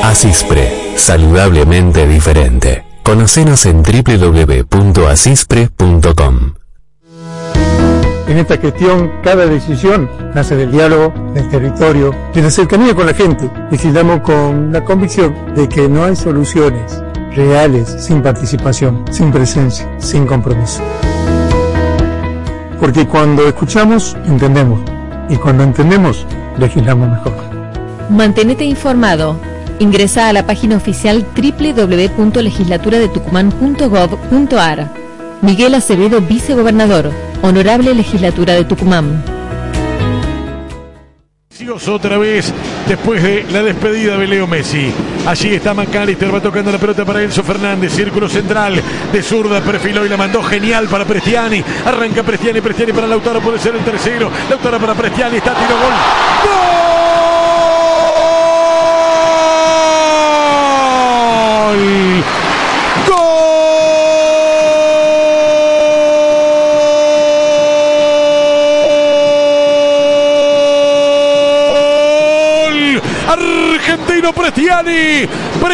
Asispre, saludablemente diferente. Conocenos en www.asispre.com. En esta gestión, cada decisión nace del diálogo, del territorio, de la cercanía con la gente. Legislamos con la convicción de que no hay soluciones reales sin participación, sin presencia, sin compromiso. Porque cuando escuchamos, entendemos. Y cuando entendemos, legislamos mejor. Mantenete informado. Ingresa a la página oficial www.legislaturadetucumán.gov.ar. Miguel Acevedo, vicegobernador. Honorable Legislatura de Tucumán. Otra vez después de la despedida de Leo Messi. Allí está McAllister, va tocando la pelota para Enzo Fernández, círculo central de zurda, perfiló y la mandó genial para Prestiani. Arranca Prestiani para Lautaro, puede ser el tercero. Lautaro para Prestiani, está tiro, gol. ¡Gol! Argentino Prestiani,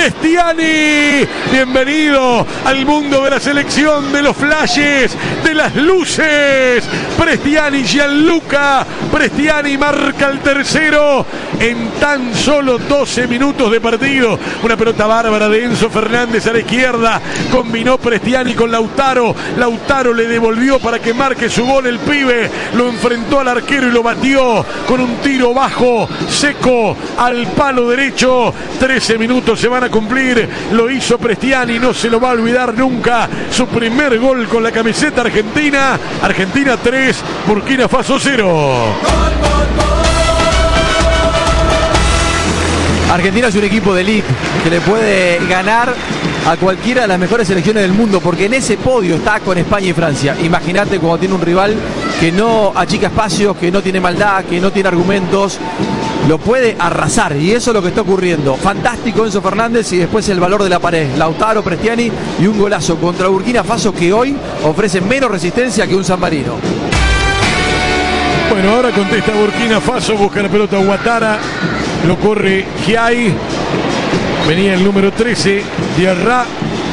bienvenido al mundo de la selección, de los flashes, de las luces. Prestiani, Gianluca Prestiani marca el tercero en tan solo 12 minutos de partido. Una pelota bárbara de Enzo Fernández a la izquierda, combinó Prestiani con Lautaro, Lautaro le devolvió para que marque su gol el pibe, lo enfrentó al arquero y lo batió con un tiro bajo, seco, al palo derecho. 13 minutos se van a cumplir, lo hizo Prestiani, no se lo va a olvidar nunca, su primer gol con la camiseta argentina. Argentina 3, Burkina Faso 0. Argentina es un equipo de elite que le puede ganar a cualquiera de las mejores selecciones del mundo, porque en ese podio está con España y Francia. Imagínate cuando tiene un rival que no achica espacios, que no tiene maldad, que no tiene argumentos, lo puede arrasar, y eso es lo que está ocurriendo. Fantástico Enzo Fernández, y después el valor de la pared, Lautaro, Prestiani, y un golazo contra Burkina Faso, que hoy ofrece menos resistencia que un San Marino. Bueno, ahora contesta Burkina Faso, busca la pelota Ouattara, lo corre Giai, venía el número 13, Diarra,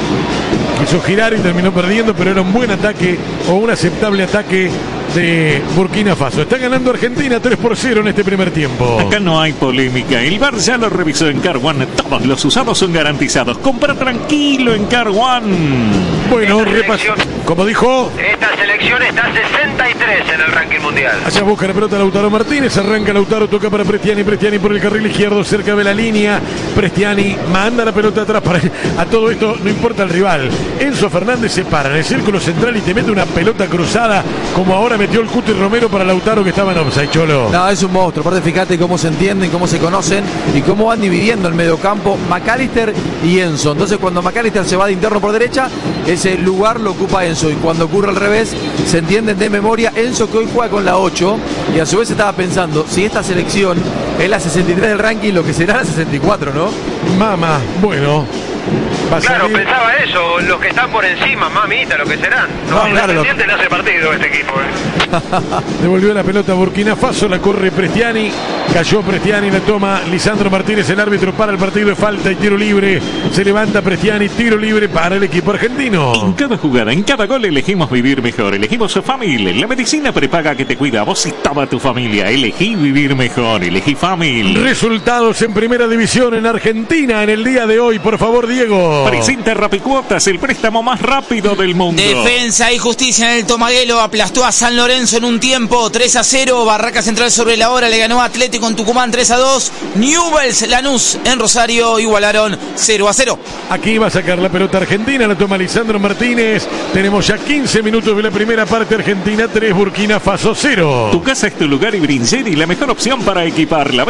quiso girar y terminó perdiendo, pero era un buen ataque, o un aceptable ataque de Burkina Faso. Está ganando Argentina 3-0 en este primer tiempo. Acá no hay polémica. El VAR ya lo revisó en Car One. Todos los usados son garantizados. Compra tranquilo en Car One. Bueno, repaso. Como dijo, esta selección está 63 en el ranking mundial. Allá busca la pelota Lautaro Martínez. Arranca Lautaro, toca para Prestiani. Prestiani por el carril izquierdo, cerca de la línea. Prestiani manda la pelota atrás para él. A todo esto no importa el rival. Enzo Fernández se para en el círculo central y te mete una pelota cruzada, como ahora metió el Cuti Romero para Lautaro, que estaba en offside, Cholo. No, es un monstruo. Aparte, fíjate cómo se entienden, cómo se conocen y cómo van dividiendo el mediocampo McAllister y Enzo. Entonces, cuando McAllister se va de interno por derecha, ese lugar lo ocupa Enzo. Y cuando ocurre al revés, se entienden de memoria. Enzo, que hoy juega con la 8, y a su vez estaba pensando, si esta selección es la 63 del ranking, lo que será la 64, ¿no? Mama, bueno. Claro, pensaba eso, los que están por encima, mamita, lo que serán. No, claro, Independiente no hace partido este equipo, Devolvió la pelota a Burkina Faso, la corre Prestiani, cayó Prestiani, la toma Lisandro Martínez, el árbitro para el partido de falta y tiro libre. Se levanta Prestiani, tiro libre para el equipo argentino. En cada jugada, en cada gol elegimos vivir mejor, elegimos Famil, la medicina prepaga que te cuida a vos y toda tu familia. Elegí vivir mejor, elegí Famil. Resultados en primera división en Argentina en el día de hoy, por favor, Diego. Presenta Rapicuotas, el préstamo más rápido del mundo. Defensa y Justicia en el Tomaguelo aplastó a San Lorenzo en un tiempo 3-0. Barraca Central sobre la hora le ganó a Atlético en Tucumán 3-2. Newell's Lanús en Rosario igualaron 0-0. Aquí va a sacar la pelota Argentina, la toma Lisandro Martínez. Tenemos ya 15 minutos de la primera parte. Argentina 3, Burkina Faso 0. Tu casa es tu lugar y Bringeri, la mejor opción para equiparla.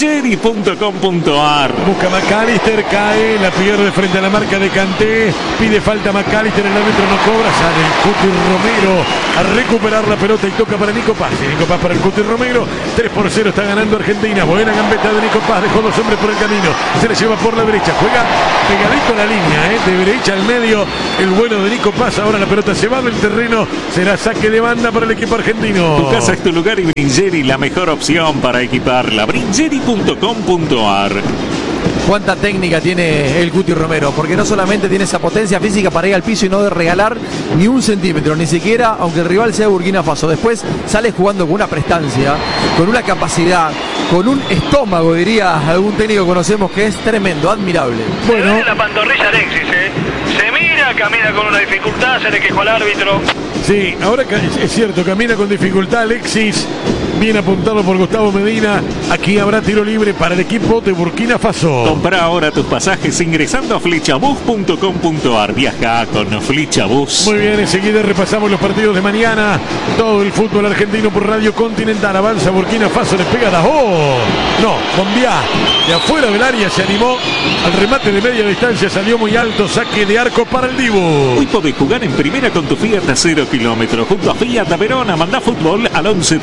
Bringeri.com.ar. Busca McAllister, cae, la pierde frente a la marca de Kanté, pide falta McAllister, el árbitro no cobra, sale el Cuti Romero a recuperar la pelota y toca para Nico Paz. Nico Paz para el Cuti Romero, 3-0 está ganando Argentina. Buena gambeta de Nico Paz, dejó dos hombres por el camino, se le lleva por la derecha, juega pegadito a la línea, de derecha al medio, el bueno de Nico Paz. Ahora la pelota se va del terreno, será saque de banda para el equipo argentino. Tu casa es tu lugar y Bringeri, la mejor opción para equiparla. Bringeri.com.ar. cuánta técnica tiene el Cuti Romero, porque no solamente tiene esa potencia física para ir al piso y no de regalar ni un centímetro, ni siquiera aunque el rival sea Burkina Faso. Después sale jugando con una prestancia, con una capacidad, con un estómago, diría algún técnico que conocemos, que es tremendo, admirable. Bueno, la pantorrilla Alexis, se mira, camina con una dificultad, se le quejó al árbitro. Sí, ahora es cierto, camina con dificultad Alexis, bien apuntado por Gustavo Medina. Aquí habrá tiro libre para el equipo de Burkina Faso. Compra ahora tus pasajes ingresando a flechabus.com.ar. Viaja con Flechabus. Muy bien, enseguida repasamos los partidos de mañana. Todo el fútbol argentino por Radio Continental. Avanza Burkina Faso, le pega a no, Bombiá, de afuera del área se animó al remate de media distancia, salió muy alto, saque de arco para el Dibu. Hoy podés jugar en primera con tu Fiat a 0 kilómetros junto a Fiat Verona. Mandá fútbol al 11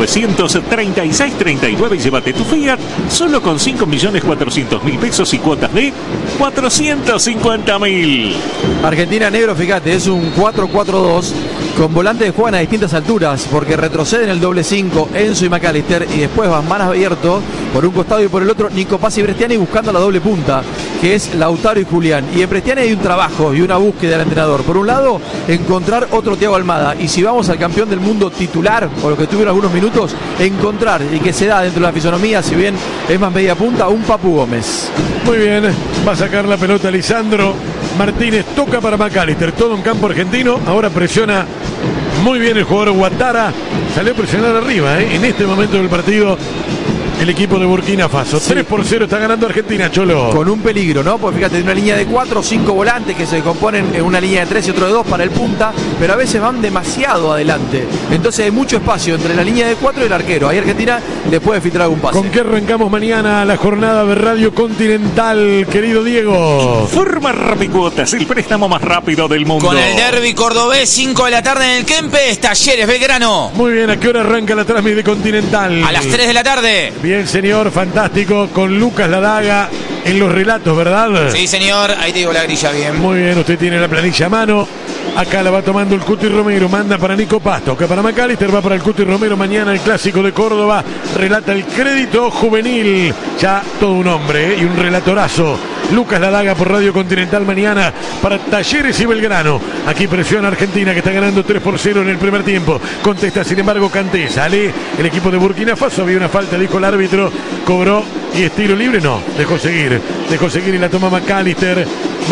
3936 39 y llévate tu Fiat solo con 5.400.000 pesos y cuotas de 450.000. Argentina negro, fíjate, es un 4-4-2 con volantes que juegan a distintas alturas, porque retroceden el doble 5 Enzo y McAllister y después van más abiertos por un costado y por el otro Nico Paz y Bresciani buscando la doble punta, que es Lautaro y Julián. Y en Bresciani hay un trabajo y una búsqueda del entrenador. Por un lado, encontrar otro Thiago Almada, y si vamos al campeón del mundo titular, o lo que tuvieron algunos minutos, encontrar, y que se da dentro de la fisonomía, si bien es más media punta, un Papu Gómez. Muy bien, va a sacar la pelota Lisandro Martínez, toca para McAllister, todo en campo argentino. Ahora presiona muy bien el jugador Ouattara, salió a presionar arriba, en este momento del partido el equipo de Burkina Faso. Sí. 3-0 está ganando Argentina, Cholo. Con un peligro, ¿no? Porque fíjate, una línea de 4 o 5 volantes que se componen en una línea de 3 y otro de 2 para el punta, pero a veces van demasiado adelante. Entonces hay mucho espacio entre la línea de 4 y el arquero. Ahí Argentina le puede filtrar algún pase. ¿Con qué arrancamos mañana la jornada de Radio Continental, querido Diego? Informa Rapicuotas, el préstamo más rápido del mundo. Con el derbi cordobés, 5 de la tarde en el Kempes, Talleres Belgrano. Muy bien, ¿a qué hora arranca la transmisión de Continental? A las 3 de la tarde. Bien, señor, fantástico, con Lucas Ladaga en los relatos, ¿verdad? Sí, señor, ahí te digo la grilla bien. Muy bien, usted tiene la planilla a mano. Acá la va tomando el Cuti Romero, manda para Nico Pasto, acá para McAllister, va para el Cuti Romero. Mañana el clásico de Córdoba, relata el crédito juvenil, ya todo un hombre, y un relatorazo. Lucas Ladaga por Radio Continental mañana para Talleres y Belgrano. Aquí presiona Argentina, que está ganando 3-0 en el primer tiempo. Contesta sin embargo Kanté, sale el equipo de Burkina Faso, había una falta, dijo el árbitro, cobró y es tiro libre, no, dejó seguir y la toma McAllister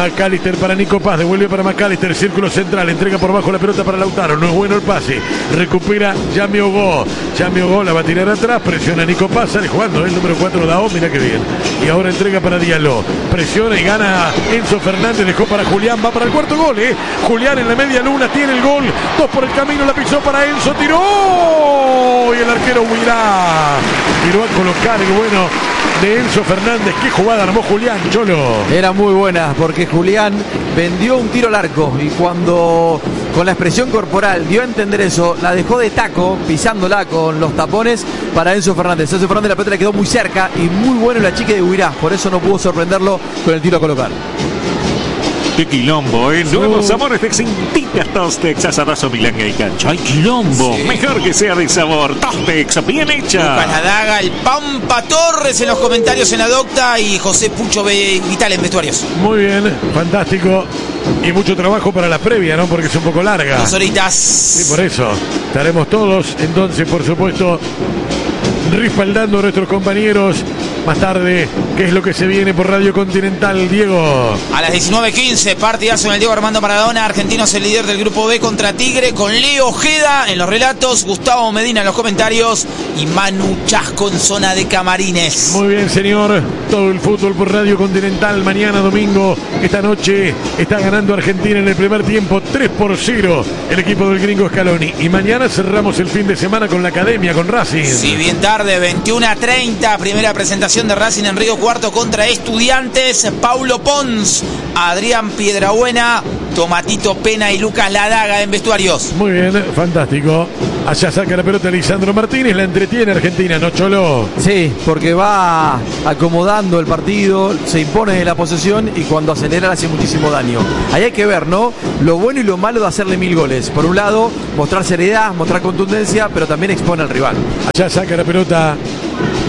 para Nico Paz, devuelve para McAllister, círculo central, entrega por bajo la pelota para Lautaro, no es bueno el pase, recupera Yami Ogó, la va a tirar atrás, presiona Nico Paz, sale jugando el número 4 Dao, mira que bien, y ahora entrega para Diallo, presiona y gana Enzo Fernández, dejó para Julián, va para el cuarto gol, Julián en la media luna tiene el gol, 2 por el camino, la pisó para Enzo, tiró, y el arquero Huirá tiró a colocar el bueno de Enzo Fernández. Qué jugada armó Julián, Cholo. Era muy buena porque Julián vendió un tiro al arco y cuando con la expresión corporal dio a entender eso, la dejó de taco, pisándola con los tapones para Enzo Fernández. Enzo Fernández la pelota le quedó muy cerca y muy bueno el achique de Huirá, por eso no pudo sorprenderlo con el tiro a colocar. ¡Qué quilombo! Nuevos sabores de Cintitas Tostex, asadazo, milanga y cancha. ¡Ay, quilombo! Sí. Mejor que sea de sabor. Tostex, bien hecha. Lucas Ladaga, el Pampa Torres en los comentarios en la docta y José Pucho Vital en vestuarios. Muy bien, fantástico. Y mucho trabajo para la previa, ¿no? Porque es un poco larga. 2 horitas. Sí, por eso. Estaremos todos, entonces, por supuesto, respaldando a nuestros compañeros. Más tarde, ¿qué es lo que se viene por Radio Continental, Diego? A las 19:15, partidazo en el Diego Armando Maradona. Argentinos el líder del grupo B contra Tigre, con Leo Ojeda en los relatos, Gustavo Medina en los comentarios y Manu Chasco en zona de camarines. Muy bien, señor. Todo el fútbol por Radio Continental. Mañana domingo, esta noche, está ganando Argentina en el primer tiempo 3-0 el equipo del gringo Scaloni. Y mañana cerramos el fin de semana con la Academia, con Racing. Sí, bien tarde, 21:30, primera presentación de Racing en Río Cuarto contra Estudiantes. Paulo Pons, Adrián Piedrabuena, Tomatito Pena y Lucas Ladaga en vestuarios. Muy bien, fantástico. Allá saca la pelota Lisandro Martínez, la entretiene Argentina, ¿no, Cholo? Sí, porque va acomodando el partido, se impone de la posesión y cuando acelera le hace muchísimo daño. Ahí hay que ver, ¿no? Lo bueno y lo malo de hacerle 1000 goles. Por un lado, mostrar seriedad, mostrar contundencia, pero también expone al rival. Allá saca la pelota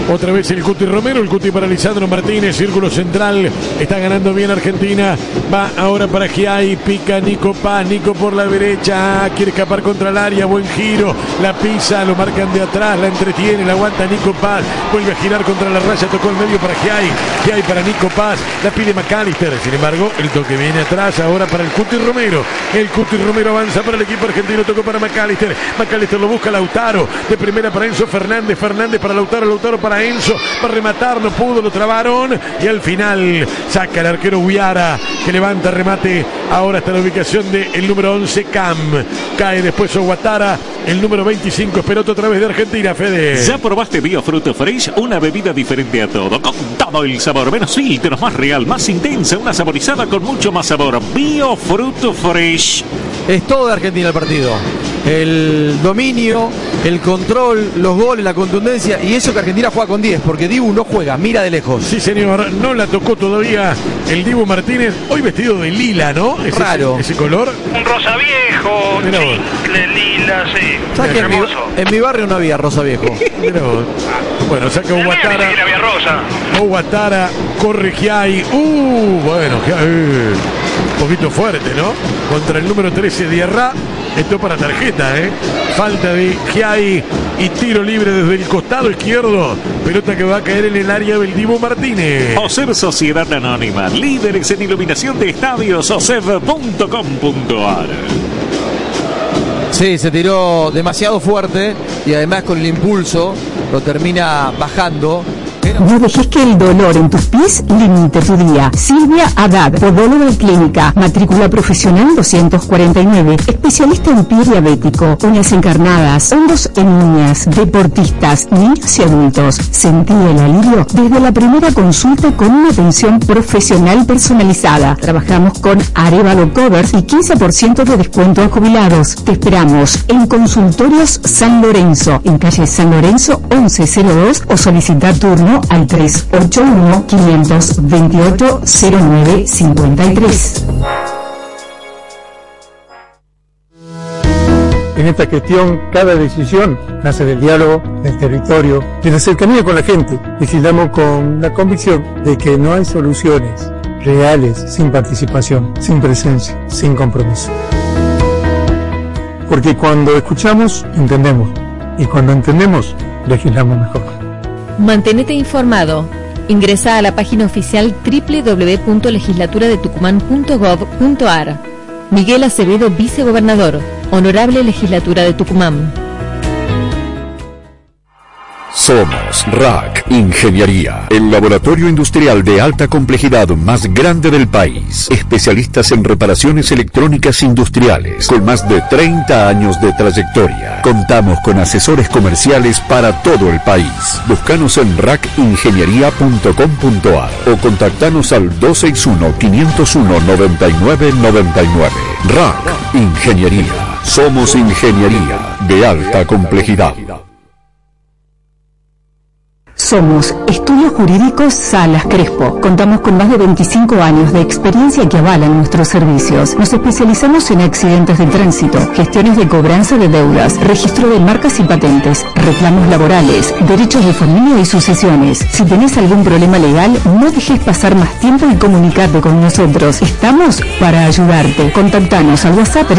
Otra vez el Cuti Romero, el Cuti para Lisandro Martínez, círculo central, está ganando bien Argentina, va ahora para Giai, pica Nico Paz, Nico por la derecha, quiere escapar contra el área, buen giro, la pisa, lo marcan de atrás, la entretiene, la aguanta Nico Paz, vuelve a girar contra la raya, tocó el medio para Giai para Nico Paz, la pide McAllister, sin embargo, el toque viene atrás, ahora para el Cuti Romero, el Cuti Romero avanza para el equipo argentino, tocó para McAllister lo busca Lautaro, de primera para Enzo Fernández para Lautaro para Enzo, para rematar, no pudo, lo trabaron y al final saca el arquero Guiara, que levanta remate, ahora está la ubicación del número 11 Cam, cae después Oguatara, el número 25 Esperoto otra vez de Argentina. Fede, ¿ya probaste Biofruto Fresh? Una bebida diferente a todo, con todo el sabor, menos filtros, más real, más intensa, una saborizada con mucho más sabor. Biofruto Fresh. Es todo de Argentina el partido. El dominio, el control, los goles, la contundencia, y eso que Argentina juega con 10, porque Dibu no juega, mira de lejos. Sí, señor, no la tocó todavía el Dibu Martínez, hoy vestido de lila, ¿no? ¿Es raro. Ese color? Un rosa viejo, chicle, lila, sí. ¿Sabes que en mi barrio no había rosa viejo? Mira vos. Bueno, saca Oguatara. Oguatara, corre Giai. Bueno, Giai. Un poquito fuerte, ¿no? Contra el número 13 Diarra. Esto para tarjeta, falta de Giai y tiro libre desde el costado izquierdo. Pelota que va a caer en el área del Dibu Martínez. OSEB Sociedad Anónima, líderes en iluminación de estadios, oseb.com.ar. Sí, se tiró demasiado fuerte y además con el impulso lo termina bajando. No dejes que el dolor en tus pies limite tu día. Silvia Haddad, podóloga clínica, matrícula profesional 249, especialista en pie diabético, uñas encarnadas, hongos en uñas, deportistas, niños y adultos. Sentí el alivio desde la primera consulta con una atención profesional personalizada. Trabajamos con Arevalo Covers y 15% de descuento a jubilados. Te esperamos en Consultorios San Lorenzo, en calle San Lorenzo 1102, o solicita turno al 381-528-0953. En esta gestión, cada decisión nace del diálogo, del territorio, de la cercanía con la gente. Legislamos con la convicción de que no hay soluciones reales sin participación, sin presencia, sin compromiso. Porque cuando escuchamos, entendemos. Y cuando entendemos, legislamos mejor. Mantenete informado. Ingresa a la página oficial www.legislaturadetucumán.gov.ar. Miguel Acevedo, vicegobernador. Honorable Legislatura de Tucumán. Somos RAC Ingeniería, el laboratorio industrial de alta complejidad más grande del país. Especialistas en reparaciones electrónicas industriales, con más de 30 años de trayectoria. Contamos con asesores comerciales para todo el país. Búscanos en racingeniería.com.ar o contactanos al 261-501-9999. RAC Ingeniería. Somos ingeniería de alta complejidad. Somos Estudios Jurídicos Salas Crespo. Contamos con más de 25 años de experiencia que avalan nuestros servicios. Nos especializamos en accidentes de tránsito, gestiones de cobranza de deudas, registro de marcas y patentes, reclamos laborales, derechos de familia y sucesiones. Si tenés algún problema legal, no dejes pasar más tiempo y comunicate con nosotros. Estamos para ayudarte. Contactanos al WhatsApp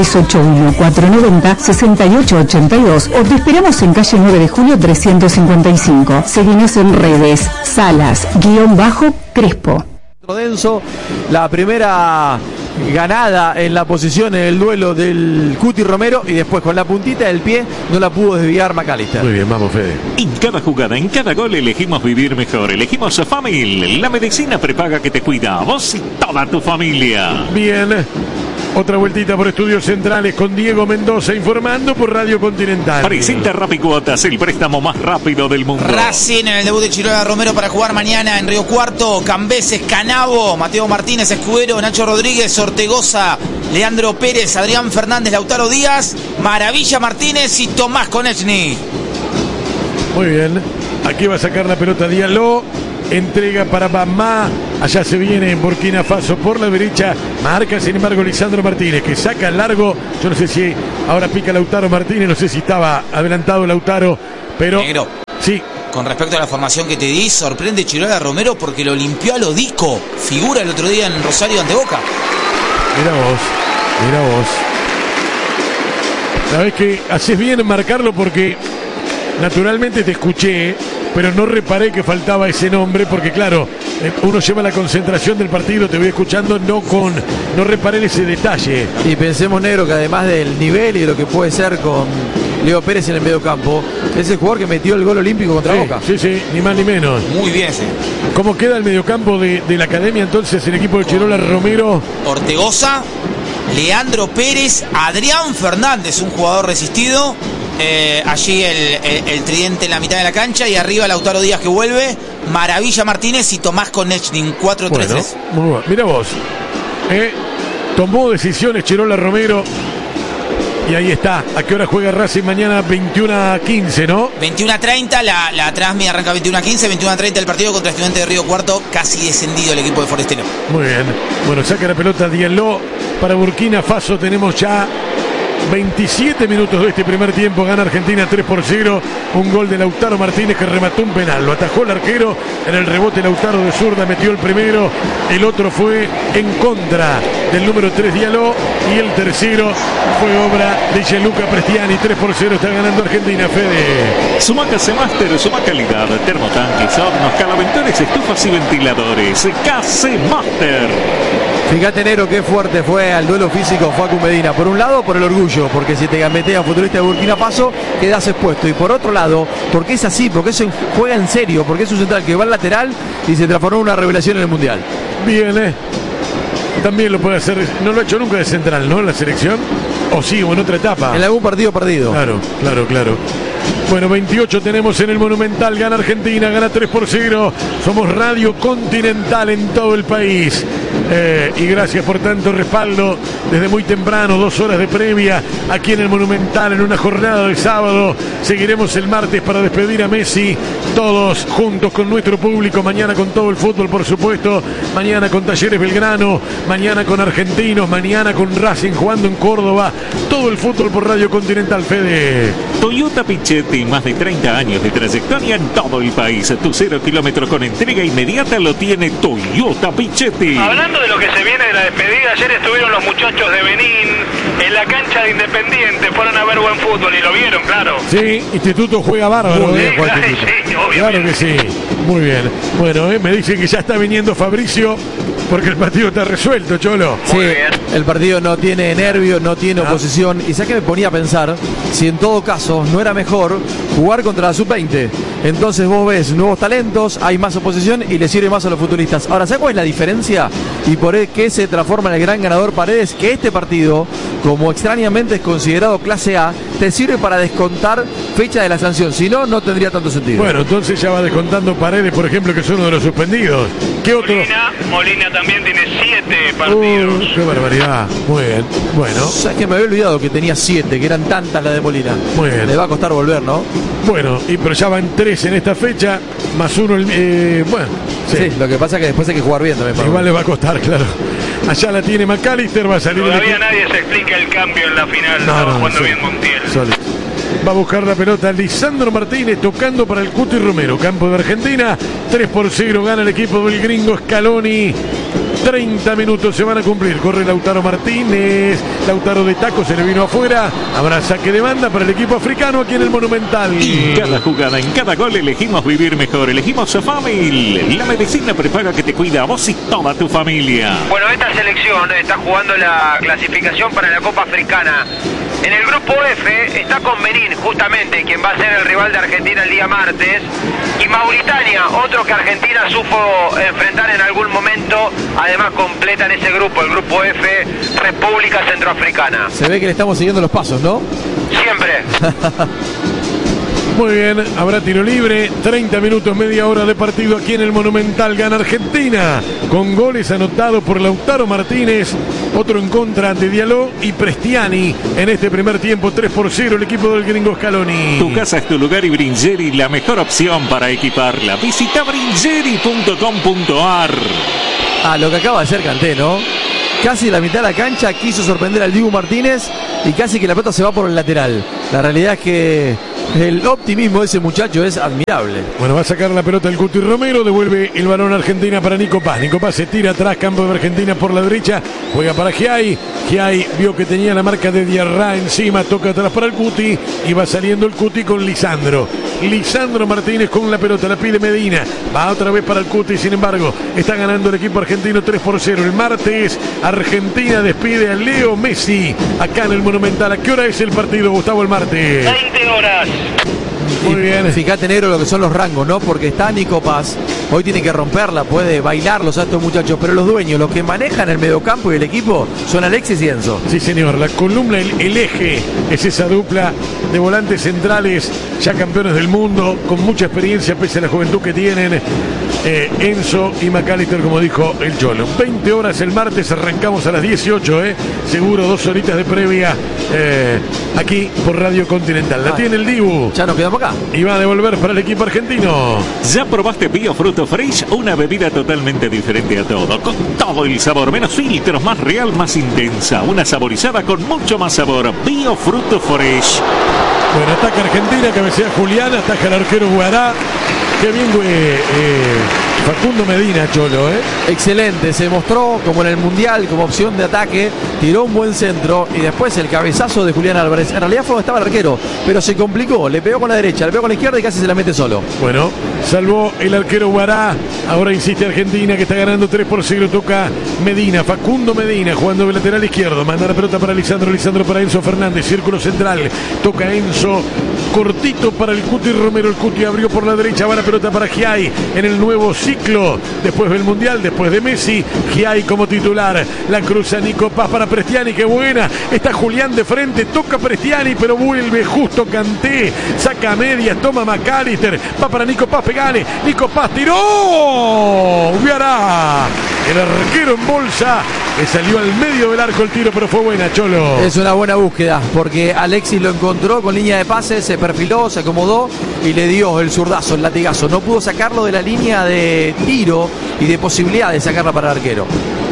381-490-6882 o te esperamos en calle 9 de Julio 355. Seguinos en redes, Salas-Crespo. Denso, la primera ganada en la posición en el duelo del Cuti Romero, y después con la puntita del pie no la pudo desviar McAllister. Muy bien, vamos, Fede. En cada jugada, en cada gol elegimos vivir mejor. Elegimos Famil, la medicina prepaga que te cuida a vos y toda tu familia. Bien. Otra vueltita por Estudios Centrales con Diego Mendoza informando por Radio Continental. Presenta Rapicuotas, el préstamo más rápido del mundo. Racing en el debut de Chirola Romero para jugar mañana en Río Cuarto. Cambeses, Canavo, Mateo Martínez, Escudero, Nacho Rodríguez, Ortegoza, Leandro Pérez, Adrián Fernández, Lautaro Díaz, Maravilla Martínez y Tomás Konechny. Muy bien. Aquí va a sacar la pelota Diallo. Entrega para Bamá. Allá se viene en Burkina Faso por la derecha. Marca, sin embargo, Lisandro Martínez, que saca el largo. Yo no sé si ahora pica Lautaro Martínez. No sé si estaba adelantado Lautaro, pero Negro. sí, con respecto a la formación que te di, sorprende Chirola Romero porque lo limpió a lo Disco, figura el otro día en Rosario ante Boca. Mira vos. Sabés que haces bien en marcarlo porque naturalmente te escuché, pero no reparé que faltaba ese nombre porque claro, uno lleva la concentración del partido, te voy escuchando, no reparé en ese detalle. Y pensemos, negro, que además del nivel y de lo que puede ser con Leo Pérez en el mediocampo, es el jugador que metió el gol olímpico contra Boca. Sí, ni más ni menos. Muy bien, sí. ¿Cómo queda el mediocampo de la academia entonces el equipo de Chirola Romero? Ortegoza, Leandro Pérez, Adrián Fernández, un jugador resistido. Allí el tridente en la mitad de la cancha y arriba Lautaro Díaz que vuelve, Maravilla Martínez y Tomás Konechny, 4-3-3. Bueno, muy bueno. Mira vos, tomó decisiones Chirola Romero y ahí está. ¿A qué hora juega Racing mañana? 21:15, ¿no? 21:30, la Transmi arranca 21:15, 21:30 el partido contra Estudiantes de Río Cuarto, casi descendido el equipo de Forestero. Muy bien, bueno, saca la pelota Diallo para Burkina Faso, tenemos ya 27 minutos de este primer tiempo, gana Argentina 3-0, un gol de Lautaro Martínez que remató un penal, lo atajó el arquero, en el rebote Lautaro de zurda metió el primero, el otro fue en contra del número 3 Diallo y el tercero fue obra de Gianluca Prestiani, 3-0, está ganando Argentina, Fede. Sumac AC Master, suma calidad, termotanques, hornos, calaventores, estufas y ventiladores, KC Master. Fíjate, negro, qué fuerte fue al duelo físico Facu Medina. Por un lado, por el orgullo, porque si te gambetea futbolista de Burkina Faso, quedas expuesto. Y por otro lado, porque es así, porque eso juega en serio, porque es un central que va al lateral y se transformó en una revelación en el Mundial. Bien, también lo puede hacer, no lo ha hecho nunca de central, ¿no? En la selección, o sí, o en otra etapa. En algún partido perdido. Claro. Bueno, 28 tenemos en el Monumental, gana Argentina, gana 3-0. Somos Radio Continental en todo el país. Y gracias por tanto respaldo desde muy temprano, 2 horas de previa aquí en el Monumental en una jornada de sábado. Seguiremos el martes para despedir a Messi, todos juntos con nuestro público. Mañana con todo el fútbol, por supuesto. Mañana con Talleres Belgrano, mañana con Argentinos, mañana con Racing jugando en Córdoba. Todo el fútbol por Radio Continental, Fede. Toyota Pichetti, más de 30 años de trayectoria en todo el país. Tu 0 kilómetro con entrega inmediata lo tiene Toyota Pichetti. Hablando de lo que se viene de la despedida, ayer estuvieron los muchachos de Benín en la cancha de Independiente, fueron a ver buen fútbol y lo vieron, claro. Sí, Instituto juega bárbaro. Muy bien, sí, claro que sí, muy bien. Bueno, me dicen que ya está viniendo Fabricio porque el partido está resuelto, Cholo. Sí, el partido no tiene nervios, no tiene oposición. Y sabes que me ponía a pensar si en todo caso no era mejor jugar contra la sub-20. Entonces vos ves nuevos talentos, hay más oposición y le sirve más a los futbolistas. Ahora, ¿sabes cuál es la diferencia? Y por qué se transforma en el gran ganador Paredes, que este partido, como extrañamente es considerado clase A, te sirve para descontar fecha de la sanción. Si no, no tendría tanto sentido. Bueno, entonces ya va descontando Paredes, por ejemplo, que es uno de los suspendidos. ¿Qué otro? Molina también tiene 7 partidos. ¡Qué barbaridad! Muy bien, bueno. ¿Sabes que me había olvidado que tenía 7, que eran tantas las de Molina? Muy bien. Le va a costar volver, ¿no? Bueno, pero ya van 3 en esta fecha, más uno, bueno. Sí, lo que pasa es que después hay que jugar bien también. Igual le va a costar, claro. Allá la tiene McAllister, va a salir. Todavía nadie se explica el cambio en la final, jugando bien Montiel. Va a buscar la pelota Lisandro Martínez tocando para el Cuti Romero. Campo de Argentina, 3-0 gana el equipo del gringo Scaloni. 30 minutos se van a cumplir. Corre Lautaro Martínez. Lautaro de taco se le vino afuera. Habrá saque de banda para el equipo africano aquí en el Monumental. En cada jugada, en cada gol elegimos vivir mejor. Elegimos a Famil, la medicina prepaga que te cuida a vos y toda tu familia. Bueno, esta selección está jugando la clasificación para la Copa Africana. En el grupo F está con Benín, justamente, quien va a ser el rival de Argentina el día martes. Y Mauritania, otro que Argentina supo enfrentar en algún momento. Además completan ese grupo, el grupo F, República Centroafricana. Se ve que le estamos siguiendo los pasos, ¿no? Siempre. Muy bien, habrá tiro libre, 30 minutos, media hora de partido aquí en el Monumental. Gana Argentina con goles anotados por Lautaro Martínez, otro en contra de Diallo y Prestiani. En este primer tiempo, 3-0 el equipo del gringo Scaloni. Tu casa es tu lugar y Bringeri la mejor opción para equiparla. Visita bringeri.com.ar. Lo que acaba de hacer Kanté, ¿no? Casi la mitad de la cancha quiso sorprender al Dibu Martínez y casi que la pelota se va por el lateral. La realidad es que El optimismo de ese muchacho es admirable. Bueno, va a sacar la pelota el Cuti Romero, devuelve el balón a Argentina para Nico Paz. Nico Paz se tira atrás, campo de Argentina por la derecha, juega para Giai. Giai vio que tenía la marca de Diarra encima, toca atrás para el Cuti y va saliendo el Cuti con Lisandro. Lisandro Martínez con la pelota, la pide Medina, va otra vez para el Cuti, sin embargo, está ganando el equipo argentino 3-0. El martes, Argentina despide a Leo Messi acá en el Monumental. ¿A qué hora es el partido, Gustavo, el martes? 20 horas. Muy bien. Fíjate, negro, lo que son los rangos, ¿no? Porque está Nico Paz, hoy tiene que romperla, puede bailarlos a estos muchachos, pero los dueños, los que manejan el mediocampo y el equipo, son Alexis y Enzo. Sí, señor, la columna, el eje, es esa dupla de volantes centrales, ya campeones del mundo, con mucha experiencia, pese a la juventud que tienen, Enzo y McAllister, como dijo el Cholo. 20 horas el martes, arrancamos a las 18, seguro 2 horitas de previa aquí por Radio Continental. La tiene el Dibu. Ya nos quedamos acá. Y va a devolver para el equipo argentino. ¿Ya probaste Bio Fruto Fresh? Una bebida totalmente diferente a todo, con todo el sabor, menos filtros, más real, más intensa. Una saborizada con mucho más sabor. Bio Fruto Fresh. Bueno, ataca Argentina, cabecea Julián, ataca el arquero Guará. Qué bien, Facundo Medina, Cholo, Excelente, se mostró como en el Mundial, como opción de ataque, tiró un buen centro y después el cabezazo de Julián Álvarez. En realidad fue donde estaba el arquero, pero se complicó, le pegó con la derecha, le pegó con la izquierda y casi se la mete solo. Bueno, salvó el arquero Guará. Ahora insiste Argentina, que está ganando 3-0. Toca Medina, Facundo Medina, jugando de lateral izquierdo. Manda la pelota para Lisandro, Lisandro para Enzo Fernández, círculo central. Toca Enzo, cortito para el Cuti Romero. El Cuti abrió por la derecha, va la pelota para Giai en el nuevo ciclo. Después del Mundial, después de Messi, Giai como titular. La cruza Nico Paz para Prestiani, qué buena. Está Julián de frente, toca Prestiani, pero vuelve justo Kanté. Saca a medias, toma McAllister, va para Nico Paz, pegale. Nico Paz tiró. Viará. El arquero en bolsa, le salió al medio del arco el tiro, pero fue buena, Cholo. Es una buena búsqueda, porque Alexis lo encontró con línea de pase, se perfiló, se acomodó y le dio el zurdazo, el latigazo. No pudo sacarlo de la línea de tiro y de posibilidad de sacarla para el arquero.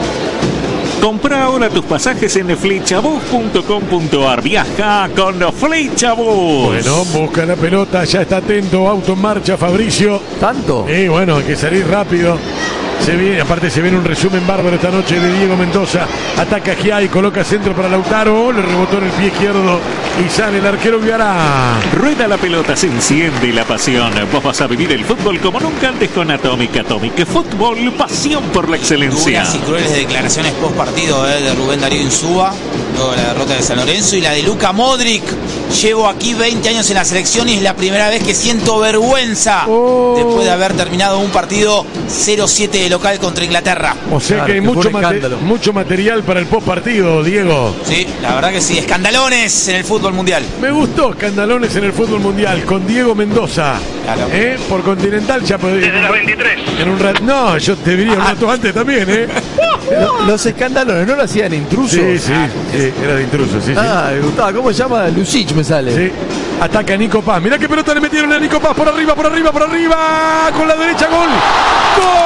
Compra ahora tus pasajes en flechabus.com.ar. Viaja con Flechabus. Bueno, busca la pelota, ya está atento, auto en marcha, Fabricio. ¿Tanto? Bueno, hay que salir rápido. Se viene, aparte se viene un resumen bárbaro esta noche de Diego Mendoza. Ataca Giai, coloca centro para Lautaro, le rebotó en el pie izquierdo y sale el arquero Viará. Rueda la pelota, se enciende la pasión. Vos vas a vivir el fútbol como nunca antes con Atomic. Atomic Fútbol, pasión por la excelencia. Duras y crueles declaraciones post partido de Rubén Darío Insúa, luego la derrota de San Lorenzo, y la de Luka Modric. Llevo aquí 20 años en la selección y es la primera vez que siento vergüenza después de haber terminado un partido 0-7 de local contra Inglaterra. O sea, claro, que hay mucho material para el post partido, Diego. Sí, la verdad que sí. Escandalones en el fútbol mundial. Me gustó escandalones en el fútbol mundial con Diego Mendoza. Claro. Por Continental ya desde las 23. En un rato. No, yo te diría un rato antes también, Los escandalones no lo hacían intrusos. Sí, era de intrusos, sí. Me gustaba. ¿Cómo se llama? Lucich me sale. Sí. Ataca Nico Paz. Mirá qué pelota le metieron a Nico Paz por arriba, con la derecha, gol. ¡Gol!